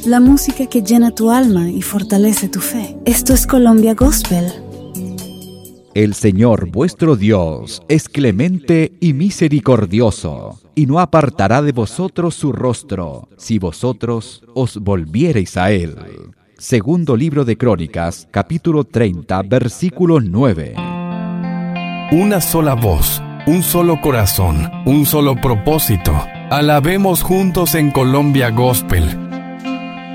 la música que llena tu alma y fortalece tu fe. Esto es Colombia Gospel. El Señor vuestro Dios es clemente y misericordioso, y no apartará de vosotros su rostro, si vosotros os volviereis a Él. Segundo libro de Crónicas, capítulo 30, versículo 9. Una sola voz, un solo corazón, un solo propósito. Alabemos juntos en Colombia Gospel.